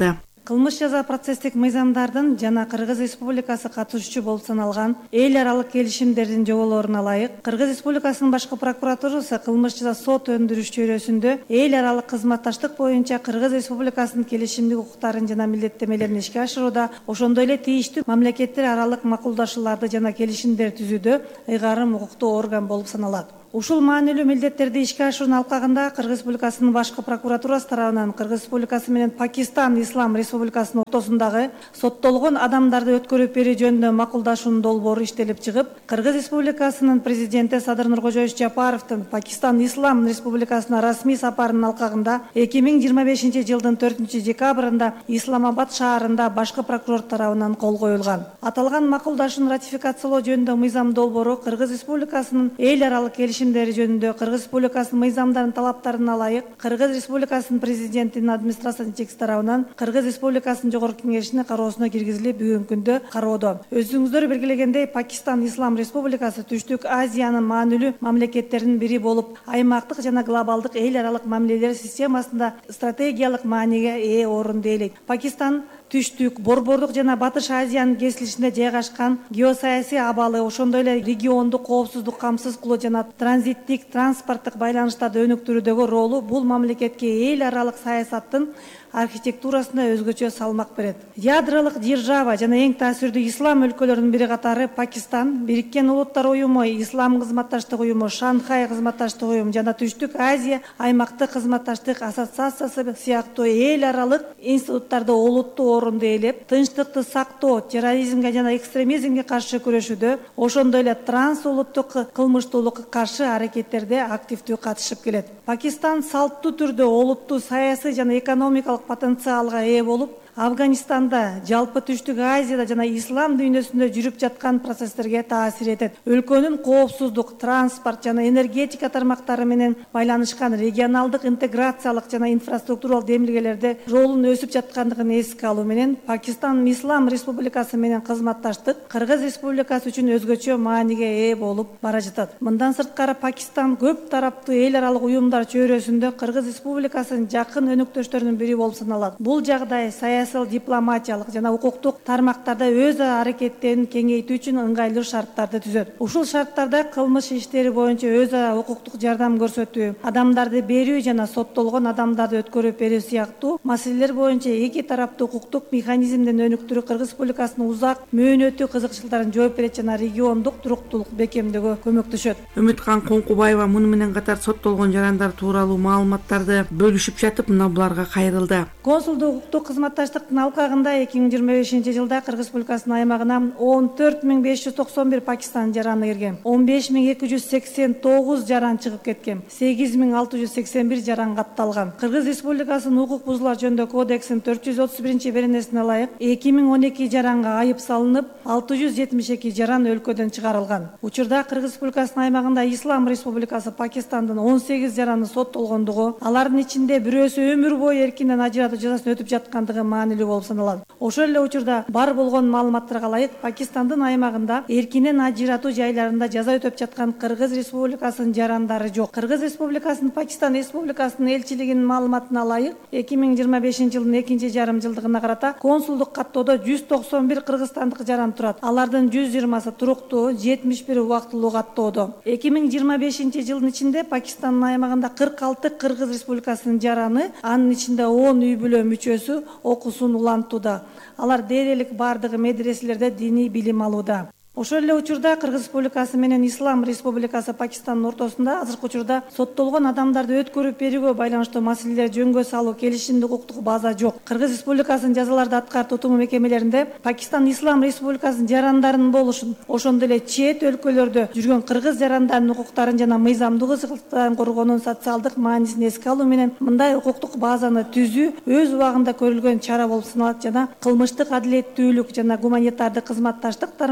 Кылмыш жаза процесстик мыйзамдардын жана Кыргыз Республикасы катышуучу болуп саналган эл аралык келишимдердин жоболоруна ылайык Кыргыз Республикасынын башкы прокуратурасы кылмыш жаза сот өндүрүш чөйрөсүндө эл аралык кызматташтык боюнча Кыргыз Республикасынын келишимдик укуктарын жана милдеттемелерин ишке ашырууда, ошондой эле тийиштүү мамлекеттер аралык макулдашууларды жана келишимдер түзүүдө ыйгарым укуктуу орган болуп саналат. Ушул маанилүү милдеттерди ишке ашуунун алкагында Кыргыз Республикасынын башкы прокуратурасы тарабынан Кыргыз Республикасы менен Пакистан Ислам Республикасынын ортосундагы соттолгон адамдарды өткөрүп берүү жөнүндө макулдашуунун долбоору иштелип чыгып, Кыргыз Республикасынын президенти Садыр Нуркожоевич Жапаровдун Пакистан Ислам Республикасына расмий сапарынын алкагында эки миң жыйырма бешинчи жылдын төртүнчү декабрында Исламабад шаарында башкы прокурор тарабынан кол коюлган. Аталган макулдашууну ратификациялоо жөнүндө мыйзам долбоору Кыргыз Республикасынын эл аралык келишим жөнүндө Кыргыз Республикасынын мыйзамдарынын талаптарына ылайык Кыргыз Республикасынын президентинин администрация жетекчиси тарабынан Кыргыз Республикасынын жогорку кеңешине кароосуна киргизилип бүгүнкү күндө кароодо. Өзүңүздөр белгилегендей, Пакистан Ислам Республикасы Түштүк Азиянын маанилүү мамлекеттеринин бири болуп, аймактык жана глобалдык эл аралык мамилелер системасында стратегиялык мааниге ээ орунду ээлейт. Пакистан Түштүк, Борбордук жана Батыш Азиянын кесилишинде жайгашкан геосаясий абалы, ошондой эле региондук коопсуздук камсыз кылуу жана транзиттик транспорттук байланыштарды өнүктүрүүдөгү ролу бул мамлекетке эл аралык саясаттын архитектурасына өзгөчө салмак берет. Ядролук держава жана эң таасирдүү ислам өлкөлөрүнүн бири катары Пакистан, Бириккен Улуттар уюму, Ислам кызматташтык уюму, Шанхай кызматташтык уюму жана Түштүк Азия аймактык кызматташтык ассоциациясы сыяктуу эл аралык институттарда олуттуу орунду ээлеп, тынчтыкты сактоо, терроризмге жана экстремизмге каршы күрөшүүдө, ошондой эле транс улуттук кылмыштуулукка каршы аракеттерде активдүү катышып келет. Пакистан салттуу түрдө олуттуу саясий жана экономикалык потенциалга ээ болуп, Афганистанда, жалпы Түштүк Азияда жана ислам дүйнөсүндө жүрүп жаткан процесстерге таасир этет. Өлкөнүн коопсуздук, транспорт жана энергетика тармактары менен байланышкан регионалдык интеграциялык жана инфраструктуралык демилгелерде ролун өсүп жаткандыгын эске алуу менен Пакистан Ислам Республикасы менен кызматташтык Кыргыз Республикасы үчүн өзгөчө мааниге ээ болуп бара жатат. Мындан сырткары Пакистан көп тараптуу эл аралык уюмдар чөйрөсүндө Кыргыз Республикасынын жакын өнөктөштөрүнүн бири болуп саналат. Бул жагдай саясий дипломатиялык жана укуктук тармактарда өз аракеттерин кеңейтүү үчүн ыңгайлуу шарттарды түзөт. Ушул шарттарда кылмыш иштери боюнча өз ара укуктук жардам көрсөтүү, адамдарды берүү жана соттолгон адамдарды өткөрүп берүү сыяктуу маселелер боюнча эки тараптуу укуктук механизмдин өнүктүрүү Кыргыз Республикасынын узак мөөнөттүү кызыкчылыктарын жооп берет жана региондук туруктуулук бекемдөөгө көмөктөшөт. Үмүткан Коңкубаева муну менен катар соттолгон жарандар тууралуу маалыматтарды бөлүшүп жатып, мына буларга кайрылды. Консулдук укуктук кызматташтыктын алкагында эки миң жыйырма бешинчи жылда Кыргыз Республикасынын аймагына он төрт миң беш жүз токсон бир Пакистан жараны кирген, он беш миң эки жүз сексен тогуз жаран чыгып кеткен, сегиз миң алты жүз сексен бир жаран катталган. Кыргыз Республикасынын укук бузуулар жөнүндө кодексинин төрт жүз отуз биринчи беренесине ылайык эки миң он эки жаранга айып салынып, алты жүз жетимиш эки жаран өлкөдөн чыгарылган. Учурда Кыргыз Республикасынын аймагында Ислам Республикасы Пакистандын он сегиз жараны соттолгондугу, алардын ичинде бирөөсү өмүр бою эркинден ажыратуу жазасын өтүп жаткандыгы маанилүү болуп саналат. Ошол эле учурда бар болгон маалыматтарга ылайык Пакистандын аймагында эркинен ажыратуу жайларында жаза өтөп жаткан Кыргыз Республикасынын жарандары жок. Кыргыз Республикасынын Пакистан Республикасынын элчилигинин маалыматына ылайык эки миң жыйырма бешинчи жылдын экинчи жарым жылдыгына карата консулдук каттоодо жүз токсон бир кыргызстандык жаран турат. Алардын жүз жыйырмасы туруктуу, жетимиш бири убактылуу каттоодо. эки миң жыйырма бешинчи жылдын ичинде Пакистандын аймагында кырк алты Кыргыз Республикасынын жараны, анын ичинде он үй бүлө мүчөсү окуусун улантууда. Алар дээрлик бардыгы медреселерде диний билим алууда. Ошол эле учурда Кыргыз Республикасы менен Ислам Республикасы Пакистандын ортосунда азыркы учурда соттолгон адамдарды өткөрүп берүүгө байланыштуу маселелер жөнгө салуу келишимдик укуктук база жок. Кыргыз Республикасынын жазаларды аткарып тутуму мекемелеринде Пакистан Ислам Республикасынын жарандарынын болушун, ошондой эле чет өлкөлөрдө жүргөн кыргыз жарандарынын укуктарын жана мыйзамдуу ыксыкчылыктарын коргоонун социалдык маанисин эске алуу менен мындай укуктук базаны түзүү өз убагында көрүлгөн чара болуп саналат жана кылмыштык адилеттүүлүк жана гуманитардык кызматташтык тармагындагы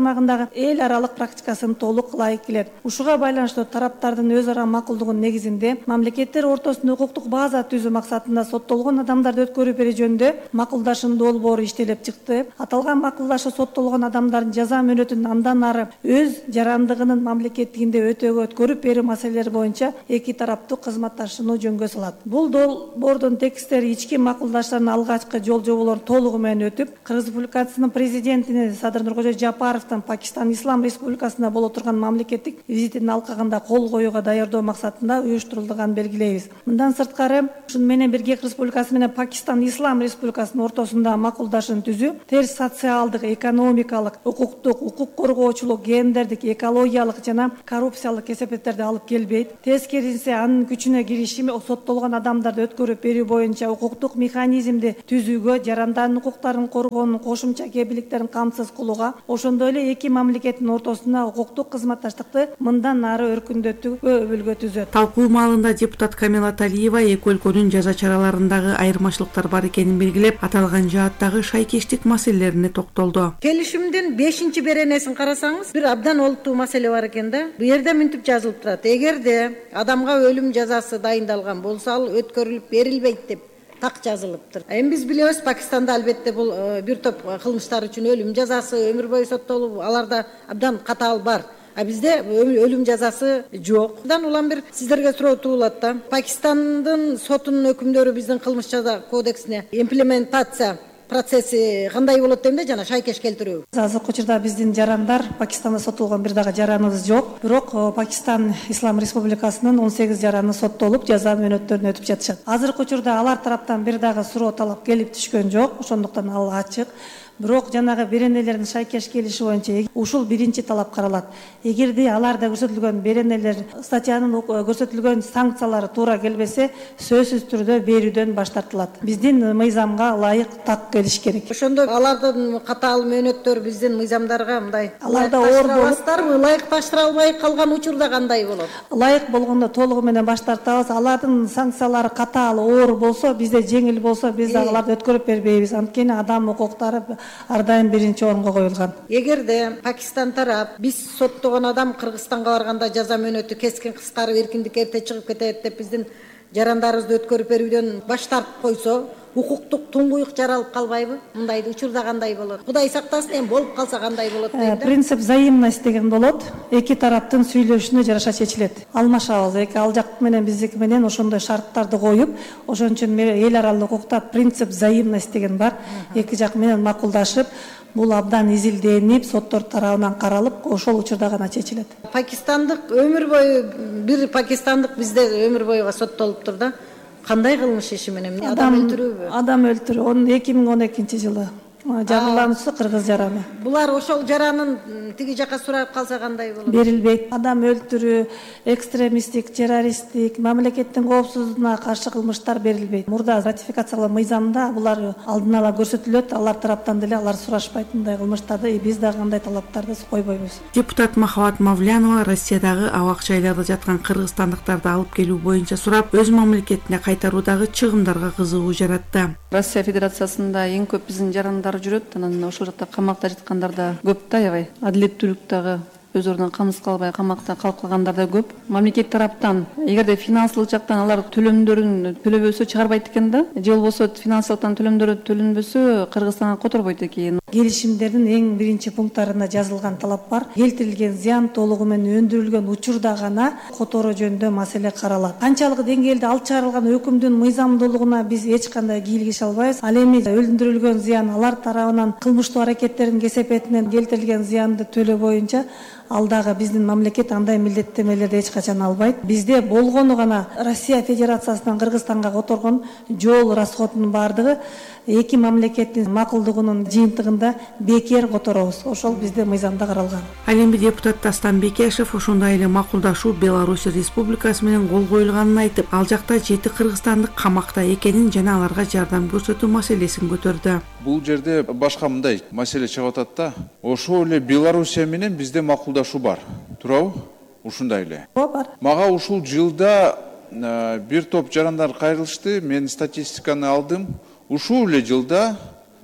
эл аралык практикасын толук ылайык келет. Ушуга байланыштуу тараптардын өз ара макулдугунун негизинде мамлекеттер ортосунда укуктук база түзүү максатында соттолгон адамдарды өткөрүп берүү жөнүндө макулдашуу долбоору иштелип чыкты. Аталган макулдашуу соттолгон адамдардын жаза мөөнөтүн андан ары өз жарандыгынын мамлекеттигинде өтөөгө өткөрүп берүү маселелери боюнча эки тараптуу кызматташууну жөнгө салат. Бул долбоордун текстери ички макулдаштардын алгачкы жол жоболору толугу менен өтүп, Кыргыз Республикасынын президенти Садыр Нуркожоев Жапаровдун Пакистан Ислам Республикасында боло турган мамлекеттик визитинин алкагында кол коюуга даярдоо максатында уюштурулганын белгилейбиз. Мындан сырткары, ушуну менен бирге Кыргыз Республикасы менен Пакистан Ислам Республикасынын ортосунда макулдашууну түзүү терс социалдык, экономикалык, укуктук, укук коргоочулук, гендердик, экологиялык жана коррупциялык кесепеттерди алып келбейт. Тескерисинче анын күчүнө кириши соттолгон адамдарды өткөрүп берүү боюнча укуктук механизмди түзүүгө, жарандардын укуктарын коргоонун кошумча кепилдиктерин камсыз кылууга, ошондой эле эки мамлекеттин ортосунда укуктук кызматташтыкты мындан ары өркүндөтүүгө өбүлгө түзөт. Талкуу маалында депутат Камила Талиева эки өлкөнүн жаза чараларындагы айырмачылыктар бар экенин белгилеп, аталган жааттагы шайкештик маселелерине токтолду. Келишимдин бешинчи беренесин карасаңыз, бир абдан олуттуу маселе бар экен да. Бу жерде мынтип жазылып турат: эгерде адамга өлүм жазасы дайындалган болсо, ал өткөрүлүп берилбейт деп так жазылыптыр. Эми биз билебиз, Пакистанда албетте бул бир топ кылмыштар үчүн өлүм жазасы өмүр бою соттолуп, аларда абдан катаал бар. А бизде өлүм жазасы жок. Мындан улам бир сиздерге суроо туулат да. Пакистандын сотунун өкүмдөрү биздин кылмыш жаза кодексине имплементация процесси кандай болот дейм да, жана шайкеш келтирүү. Азыркы учурда биздин жарандар Пакистанда соттолгон бир дагы жараныбыз жок. Бирок Пакистан Ислам Республикасынын он сегиз жараны соттолуп, жаза мөөнөттөрүн өтүп жатышат. Азыркы учурда алар тараптан бир дагы суроо талап келип түшкөн жок. Ошондуктан ал ачык. Бирок жанагы беренелердин шайкеш келиши боюнча ушул биринчи талап каралат. Эгерде аларда көрсөтүлгөн беренелер, статьянын көрсөтүлгөн санкциялары туура келбесе, сөзсүз түрдө берүүдөн баш тартылат. Биздин мыйзамга ылайык так келиш керек. Ошондо алардын катаал мөөнөттөрү биздин мыйзамдарга мындай аларда оор болуптарбы, ылайыкташтыра албай калган учурда кандай болот? Ылайык болгондо толугу менен баш тартабыз. Алардын санкциялары катаал, оор болсо, бизде жеңил болсо, биз дагы аларды өткөрүп бербейбиз. Анткени адам укуктары ар дайым биринчи орунга коюлган. Эгерде Пакистан тарап биз соттогон адам Кыргызстанга барганда жаза мөөнөтү кескин кыскарып, эркиндик эрте чыгып кетет деп биздин жарандарыбызды өткөрүп берүүдөн баш тартып койсо, укуктук туңгуюк жаралып калбайбы? Мындай учурда кандай болот? Кудай сактасын, эми болуп калса кандай болот дейм да. Принцип взаимность деген болот. Эки тараптын сүйлөшүнө жараша чечилет. Алмашабыз, эки ал жак менен биздики менен ошондой шарттарды коюп, ошон үчүн эл аралык укукта принцип взаимность деген бар. Эки жак менен макулдашып, бул абдан изилденип, соттор тарабынан каралып, ошол учурда гана чечилет. Пакистандык өмүр бою, бир пакистандык бизде өмүр бою соттолуптур да. Кандай кылмыш иши менен? Адам өлтүрүүбү? Адам өлтүрүү. Onun эки миң он экинчи жылы жабырлануучусу кыргыз жараны. Булар ошол жаранын тиги жака сурап калса кандай болот? Берилбейт. Адам өлтүрүү, экстремисттик, террористтик, мамлекеттин коопсуздугуна каршы кылмыштар берилбейт. Мурда ратификациялоо мыйзамында булар алдын ала көрсөтүлөт, алар тараптан деле алар сурашпайт мындай кылмыштарды, биз дагы кандай талаптарды койбойбуз. Депутат Махабат Мавлянова Россиядагы абак жайларда жаткан кыргызстандыктарды алып келүү боюнча сурап, өз мамлекетине кайтаруудагы чыгымдарга кызыгуу жаратты. Россия Федерациясында эң көп биздин жарандар жүрөт, анан ошол жакта камакта жаткандар да көп да, аябай. Адилеттүүлүктөгү өз ордунан камсыз калбай камакта калып калгандар да көп. Мамлекет тараптан эгерде финансылык жактан алар төлөмдөрүн төлөбөсө чыгарбайт экен да, же болбосо финансылыктан төлөмдөрү төлөнбөсө Кыргызстанга которбойт экен. Келишимдердин эң биринчи пункттарында жазылган талап бар. Келтирилген зыян толугу менен өндүрүлгөн учурда гана которуу жөнүндө маселе каралат. Канчалык деңгээлде алып чыгарылган өкүмдүн мыйзамдуулугуна биз эч кандай кийлигише албайбыз. Ал эми өндүрүлгөн зыян алар тарабынан кылмыштуу аракеттердин кесепетинен келтирилген зыянды төлөө боюнча ал дагы биздин мамлекет андай милдеттемелерди эч качан албайт. Бизде болгону гана Россия Федерациясынан Кыргызстанга которгон жол расходунун бардыгы эки мамлекеттин макулдугунун жыйынтыгында бекер которобуз. Ошол бизде мыйзамда каралган. Ал эми депутат Дастан Бекешев ошондой эле макулдашуу Беларусь Республикасы менен кол коюлганын айтып, ал жакта жети кыргызстандык камакта экенин жана аларга жардам көрсөтүү маселесин көтөрдү. Бул жерде башка мындай маселе чыгып атат да. Ошол эле Белоруссия менен бизде макулдашуу бар. Туурабы? Ушундай эле. Бар. Мага ушул жылда бир топ жарандар кайрылышты. Мен статистиканы алдым. Ушул эле жылда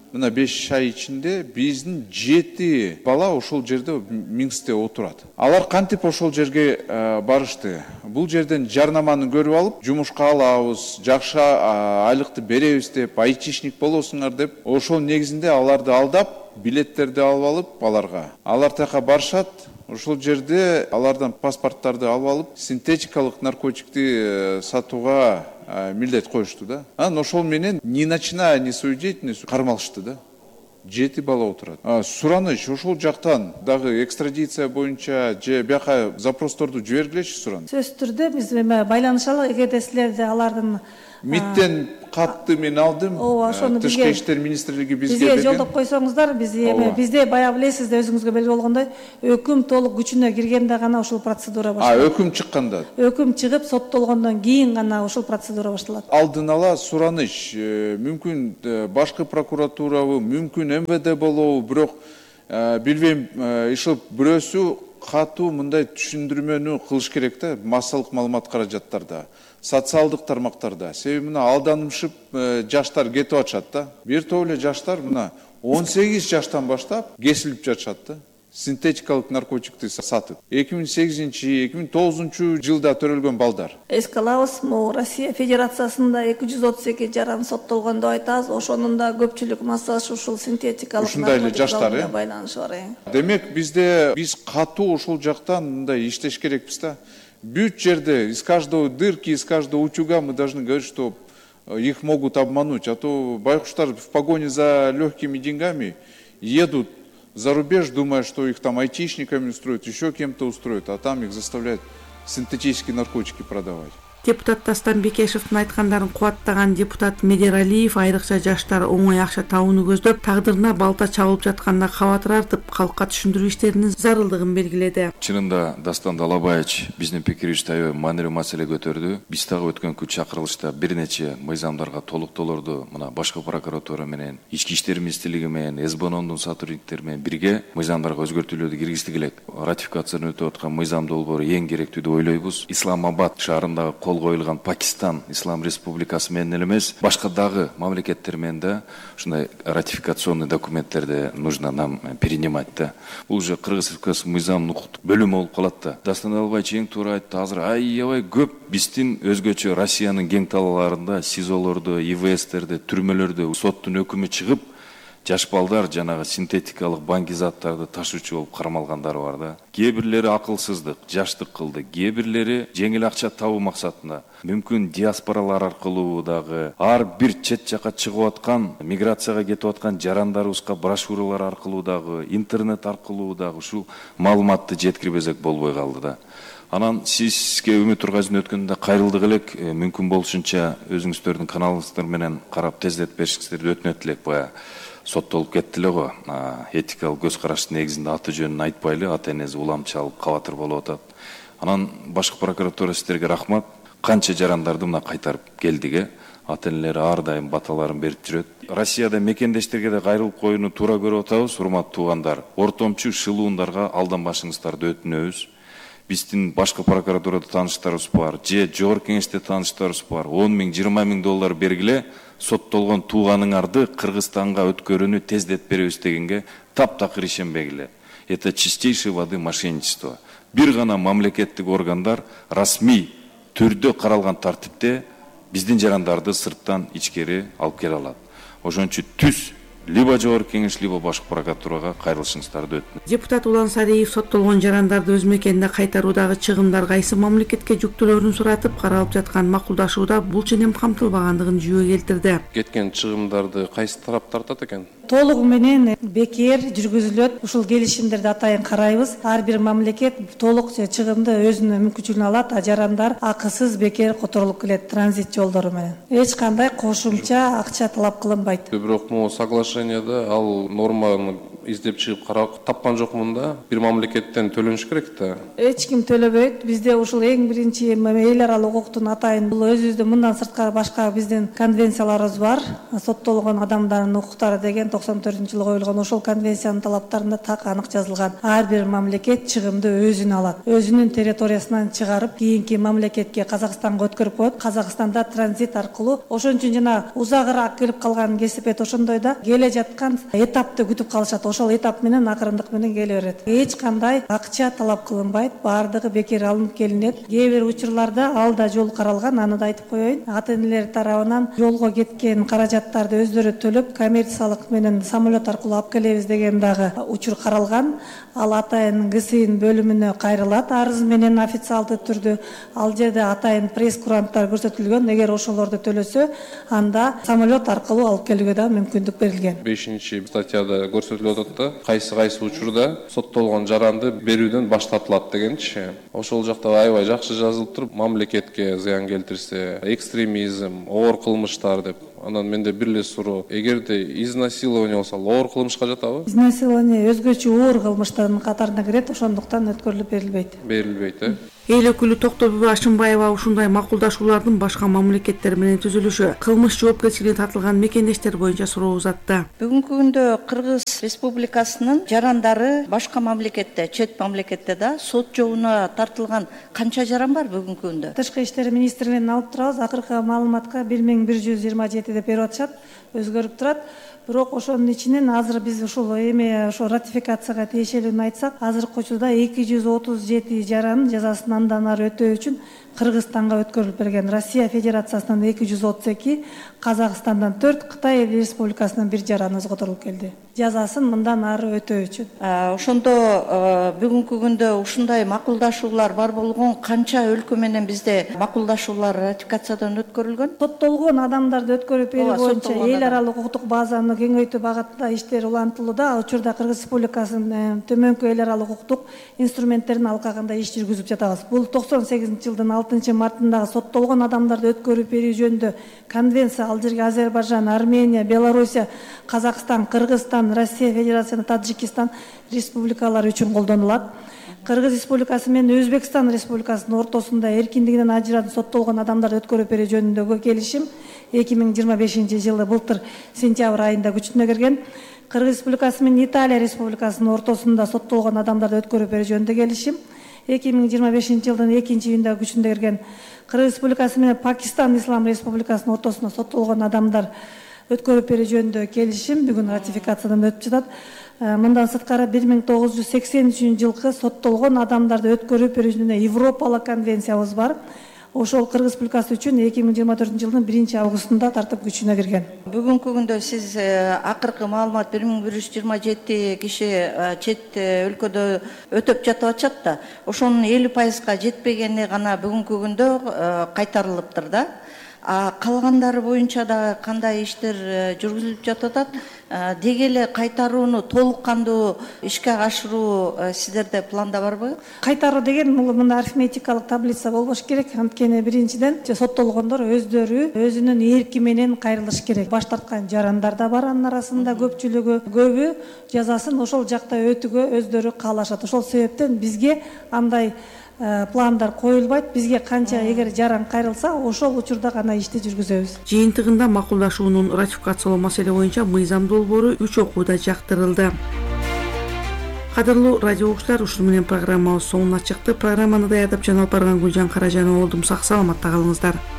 мына беш ай ичинде биздин жети бала ошол жерде Минскте отурат. Алар кантип ошол жерге барышты? Бул жерден жарнаманы көрүп алып, жумушка алабыз, жакшы айлыкты беребиз деп, айтишник болосуңар деп, ошол негизинде аларды алдап, билеттерди алып алып аларга. Алар така барышат. Ошол жерде алардан паспорттарды алып алып, синтетикалык наркотикти сатууга милдет коюшту да. Анан ошол менен ни начиная, ни свою деятельность кармалышты да. Жети бала отурат. Сураныч ошол жактан дагы экстрадиция боюнча же бияка запросторду жибергилечи сураныч. Сөзсүз түрдө биз байланышалы, эгерде силерде алардын МИДтен катты мен алдым. Тышкы иштер министрлиги бизге бизге жолдоп койсоңуздар, биз эми бизде баягы билесиз да, өзүңүзгө белгилүү болгондой, өкүм толук күчүнө киргенде гана ушул процедура башталат. А, өкүм чыкканда. Өкүм чыгып, соттолгондон кийин гана ушул процедура башталат. Алдын ала сураныч, мүмкүн башкы прокуратурабы, мүмкүн эм вэ дэ болобу, бирок билбейм, иши бирөөсү катуу мындай түшүндүрмөнү кылыш керек да, массалык маалымат каражаттарда, социалдык тармактарда. Себеби мына алданышып жаштар кетип атышат да. Бир топ эле жаштар мына он сегиз жаштан баштап кесилип жатышат да. Синтетикалык наркотикти сатып. эки миң сегизинчи эки миң тогузунчу жылда төрөлгөн балдар. Эске алабыз, могу Россия Федерациясында эки жүз отуз эки жаран соттолгон деп айтабыз. Ошонун да көпчүлүк массасы ушул синтетикалык наркотикаларга байланышы бар. Демек бизде биз катуу ошол жактан мындай иштеш керекпиз да. Бүт жерде из каждого дырки, из каждого утюга мы должны говорить, что их могут обмануть. А то байкуштар в погоне за легкими деньгами едут за рубеж, думая, что их там айтишниками устроят, еще кем-то устроят, а там их заставляют синтетические наркотики продавать. Депутат Дастан Бекешевдин айткандарын кубаттаган депутат Медералиев айрыкча жаштар оңой акча табууну көздөп, тагдырына балта чабылып жатканда кабатыр артып, калкка түшүндүрүү иштеринин зарылдыгын белгиледи. Чынында Дастан Далабаевич биздин пикирибизде аябай маанилүү маселе көтөрдү. Биз дагы өткөн күн чакырылышта бир нече мыйзамдарга толуктоолорду мына башкы прокуратура менен, ички иштер министрлиги менен, эс бэ эн ондун сотрудниктери менен бирге мыйзамдарга өзгөртүүлөрдү киргизди келек. Ратификацияны өтүп аткан мыйзам долбоору эң керектүү деп ойлойбуз. Исламабад шаарындагы кол коюлган Пакистан Ислам Республикасы менен эле эмес, башка дагы мамлекеттер менен да ушундай ратификационный документтерди нужно нам перенимать да. Бул уже Кыргыз Республикасы мыйзамдын укуктук бөлүмү болуп калат да. Дастан Албайчы эң туура айтты. Азыр аябай көп биздин өзгөчө Россиянын кең талааларында СИЗОлордо, И В С'терде, түрмөлөрдө соттун өкүмү чыгып, жаш балдар жанагы синтетикалык банки заттарды ташуучу болуп кармалгандары бар да. Кээ бирлери акылсыздык, жаштык кылды, кээ бирлери жеңил акча табуу максатында, мүмкүн диаспоралар аркылуу дагы ар бир чет жака чыгып аткан, миграцияга кетип аткан жарандарыбызга брошюралар аркылуу дагы, интернет аркылуу дагы ушул маалыматты жеткирбесек болбой калды да. Анан сизге Үмүт Тургайзын өткөндө кайрылдык элек, мүмкүн болушунча өзүңүздөрдүн каналыңыздар менен карап тездетип беришиңиздерди өтүнөт элек. Бая соттолуп кетти эле го. Этикалык көз караштын негизинде аты жөнүн айтпайлы, ата энеси уламчы алып кабатыр болуп атат. Анан башкы прокуратура сиздерге рахмат. Канча жарандарды мына кайтарып келдиге. Ата энелери ар дайым баталарын берип жүрөт. Россияда мекендештерге да кайрылып коюуну туура көрүп атабыз, урматтуу туугандар. Ортомчу шылуундарга алданбашыңыздарды өтүнөбүз. Биздин башкы прокуратурада тааныштарыбыз бар, же жогорку кеңеште тааныштарыбыз бар. он миң, жыйырма миң доллар бергиле, соттолгон тууганыңарды Кыргызстанга өткөрүүнү тездетип беребиз дегенге таптакыр ишенбегиле. Это чистейшей воды мошенничество. Бир гана мамлекеттик органдар расмий түрдө каралган тартипте биздин жарандарды сырттан ичкери алып келе алат. Ошон үчүн түз либо жогорку кеңеш, либо башкы прокуратурага кайрылышыңыздарды өтүнөм. Депутат Улан Сариев соттолгон жарандарды өз мекенине кайтаруудагы чыгымдар кайсы мамлекетке жүктөөлөрүн суратып, каралып жаткан макулдашууда бул ченем камтылбагандыгын жүйө келтирди. Кеткен чыгымдарды кайсы тарап тартат экен? Толугу менен бекер жүргүзүлөт. Ушул келишимдерди атайын карайбыз. Ар бир мамлекет толук чыгымды өзүнүн мүмкүнчүлүгүнө алат, а жарандар акысыз бекер которулуп келет транзит жолдору менен. Эч кандай кошумча акча талап кылынбайт. Бирок могу соглашенияда ал норманы издеп чыгып карап тапкан жокмун да. Бир мамлекеттен төлөнүш керек да. Эч ким төлөбөйт. Бизде ушул эң биринчи эл аралык укуктун атайын бул өзүбүздүн мындан сырткары башка биздин конвенцияларыбыз бар. Соттолгон адамдардын укуктары деген токсон төртүнчү жылы коюлган. Ошол конвенциянын талаптарында так анык жазылган. Ар бир мамлекет чыгымды өзүнө алат. Өзүнүн территориясынан чыгарып, кийинки мамлекетке Казакстанга өткөрүп коет. Казакстанда транзит аркылуу ошон үчүн жана узагыраак келип калган кесипет ошондой да келе жаткан этапты күтүп калышат. Ошол этап менен акырындык менен келе берет. Эч кандай акча талап кылынбайт, баардыгы бекер алынып келинет. Кээ бир учурларда ал да жол каралган, аны да айтып коеюн. Ата-энелер тарабынан жолго кеткен каражаттарды өздөрү төлөп, коммерциялык менен самолет аркылуу алып келебиз деген дагы учур каралган. Ал атайын ГСИН бөлүмүнө кайрылат арыз менен официалдуу түрдө. Ал жерде атайын пресс-куранттар көрсөтүлгөн. Эгер ошолорду төлөсө, анда самолет аркылуу алып келүүгө да мүмкүндүк берилген. бешинчи статьяда көрсөтүлүп атат да, кайсы кайсы учурда соттолгон жаранды берүүдөн баш тартылат дегенчи. Ошол жакта аябай жакшы жазылып туруп, мамлекетке зыян келтирсе, экстремизм, оор кылмыштар деп. Анан менде бир эле суроо, эгерде изнасилование болсо, оор кылмышка жатабы? Изнасилование өзгөчө оор кылмыштардын катарына кирет, ошондуктан өткөрүлүп берилбейт. Берилбейт, э? Эл өкүлү Токтогүл Ашымбаева ушундай макулдашуулардын башка мамлекеттер менен түзүлүшү, кылмыш жоопкерчилигине тартылган мекендештер боюнча суроо узатты. Бүгүнкү күндө Кыргыз Республикасынын жарандары башка мамлекетте, чет мамлекетте да сот жообуна тартылган канча жаран бар бүгүнкү күндө? Тышкы иштер министрлигинен алып турабыз. Акыркы маалыматка бир миң бир жүз жыйырма жети деп берип атышат. Өзгөрүп турат. Бирок ошонун ичинен азыр биз ушул эме ошо ратификацияга тиешелүүнү айтсак, азыркы учурда эки жүз отуз жети жаран жазасын андан ары өтөө үчүн Кыргызстанга өткөрүлүп берген. Россия Федерациясынан эки жүз отуз эки, Казакстандан төрт, Кытай Республикасынан бир жаран өзгөтөрүлүп келди. Жазасын мындан ары өтөө үчүн. Ошондо бүгүнкү күндө ушундай макулдашуулар бар болгон канча өлкө менен бизде макулдашуулар ратификациядан өткөрүлгөн? Соттолгон адамдарды өткөрүп берүү боюнча эл аралык укуктук базаны кеңейтүү багытында иштер улантылууда. Ал учурда Кыргыз Республикасынын төмөнкү эл аралык укуктук инструменттерин алкагында иш жүргүзүп жатабыз. Бул токсон сегизинчи жылдын алтынчы мартындагы соттолгон адамдарды өткөрүп берүү жөнүндө конвенция ал жерге Азербайжан, Армения, Белоруссия, Казакстан, Кыргызстан, Россия Федерациясы, Таджикистан республикалары үчүн колдонулат. Кыргыз Республикасы менен Өзбекстан Республикасынын ортосунда эркиндигинен ажыратып соттолгон адамдарды өткөрүп берүү жөнүндөгү келишим эки миң жыйырма бешинчи жылы былтыр сентябрь айында күчүнө кирген. Кыргыз Республикасы менен Италия Республикасынын ортосунда соттолгон адамдарды өткөрүп берүү жөнүндө келишим эки миң жыйырма бешинчи жылдын экинчи июнда күчүнө кирген. Кыргыз Республикасы менен Пакистан Ислам Республикасынын ортосунда соттолгон адамдар өткөрүп берүү жөнүндө келишим бүгүн ратификациядан өтүп жатат. Мындан сырткары бир миң тогуз жүз сексен үчүнчү жылкы соттолгон адамдарды өткөрүп берүү жөнүндө Европалык конвенциябыз бар. Ошол Кыргыз Республикасы үчүн эки миң жыйырма төртүнчү жылдын биринчи августунда тартып күчүнө кирген. Бүгүнкү күндө сиз акыркы маалымат бир миң бир жүз жыйырма жети киши чет өлкөдө өтөп жатып атышат да. Ошонун элүү пайызга жетпегени гана бүгүнкү күндө кайтарылыптыр да. Калгандары боюнча да кандай иштер жүргүзүлүп жатат атат? Деги эле кайтарууну толук кандуу ишке ашыруу сиздерде планда барбы? Кайтаруу деген бул мында арифметикалык таблица болбош керек. Анткени биринчиден соттолгондор өздөрү өзүнүн эрки менен кайрылыш керек. Баш тарткан жарандар да бар анын арасында көпчүлүгү. Көбү жазасын ошол жакта өтүүгө өздөрү каалашат. Ошол себептен бизге андай пландар коюлбайт. Бизге канча эгер жаран кайрылса, ошол учурда гана ишти жүргүзөбүз. Жыйынтыгында макулдашуунун ратификациялоо маселе боюнча мыйзам долбоору үч окууда жактырылды. Кадырлуу радио угуучулар, ушуну менен программабыз соңуна чыкты. Программаны даярдап жана алып барган Гүлжан Каражанова болдум. Сак саламатта калыңыздар.